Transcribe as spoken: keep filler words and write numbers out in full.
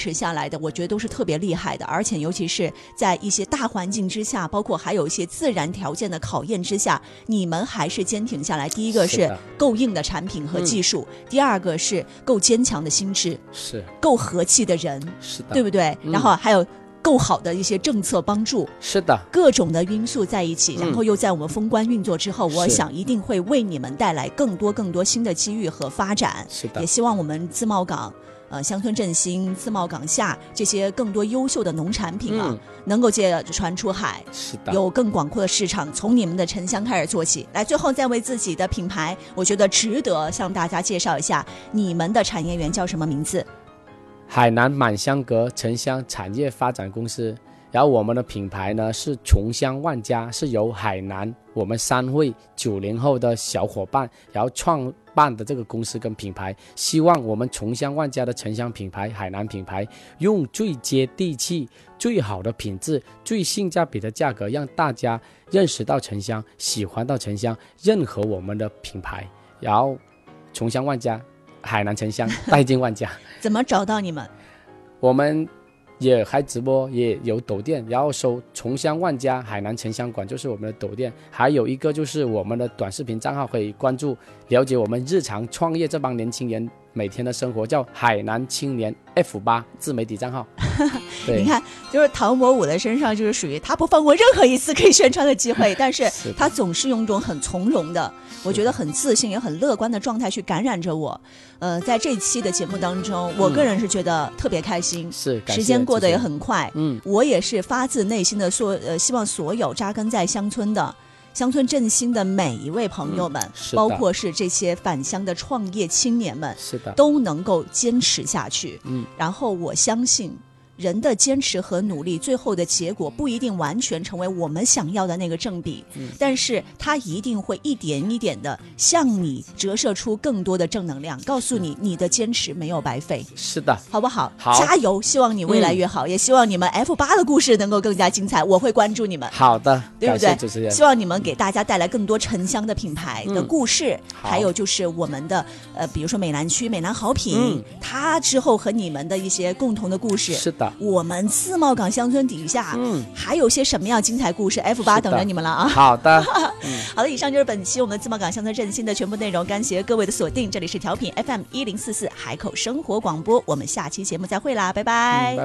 持下来的，我觉得都是特别厉害的，而且尤其是在一些大环境之下，包括还有一些自然条件的考验之下，你们还是坚挺下来。第一个是够硬的产品和技术、嗯、第二个是够坚强的心智， 是够和气的人， 是的， 对不对、嗯、然后还有够好的一些政策帮助， 是的， 各种的因素在一起、嗯、然后又在我们封关运作之后，我想一定会为你们带来更多更多新的机遇和发展。 是的， 也希望我们自贸港呃，乡村振兴、自贸港下这些更多优秀的农产品啊、嗯，能够借船出海， 是的， 有更广阔的市场。从你们的沉香开始做起，来，最后再为自己的品牌，我觉得值得向大家介绍一下，你们的产业园叫什么名字？ 海南满香阁沉香产业发展公司。然后我们的品牌呢是重香万家，是由海南我们三位九零后的小伙伴然后创办的这个公司跟品牌，希望我们重香万家的沉香品牌、海南品牌用最接地气、最好的品质、最性价比的价格，让大家认识到沉香，喜欢到沉香，认可我们的品牌，然后重香万家，海南沉香，带进万家。 怎么找到你们？ 我们也开直播，也有抖店，然后搜重香万家海南沉香馆就是我们的抖店，还有一个就是我们的短视频账号可以关注，了解我们日常创业这帮年轻人每天的生活，叫海南青年 F 八 自媒体账号。 你看，就是唐伯虎的身上就是属于他不放过任何一次可以宣传的机会，但是他总是用一种很从容的，我觉得很自信也很乐观的状态去感染着我。呃，在这一期的节目当中，我个人是觉得特别开心， 是、嗯、 时间过得也很快。 嗯， 我也是发自内心的说，呃，希望所有扎根在乡村的。乡村振兴的每一位朋友们、嗯、包括是这些返乡的创业青年们， 是的， 都能够坚持下去。 嗯， 然后我相信人的坚持和努力，最后的结果不一定完全成为我们想要的那个正比、嗯、但是它一定会一点一点的向你折射出更多的正能量，告诉你你的坚持没有白费。 是的， 好不好？ 好， 加油！希望你未来越好、嗯、也希望你们 F 八 的故事能够更加精彩，我会关注你们。 好的， 对不对？ 感谢主持人。 希望你们给大家带来更多沉香的品牌的故事、嗯、还有就是我们的呃，比如说美南区美南好品、嗯、它之后和你们的一些共同的故事。 是的， 我们自贸港乡村底下、嗯、还有些什么样精彩故事 F 八 等着你们了啊。 好的、 嗯、好的，以上就是本期我们自贸港乡村振兴的全部内容，感谢各位的锁定，这里是调频 F M 一零四四海口生活广播，我们下期节目再会啦，拜拜、嗯、拜拜。